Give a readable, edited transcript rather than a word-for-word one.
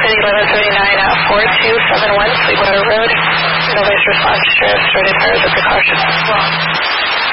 4271 Sweetwater Road. Nobody's response to Sheriff started fires of precaution.